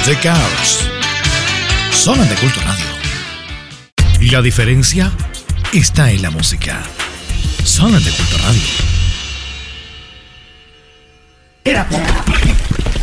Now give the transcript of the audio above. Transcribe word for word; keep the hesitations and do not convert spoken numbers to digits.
The Cars. Zona de Culto Radio. La diferencia está en la música. Zona de Culto Radio. Era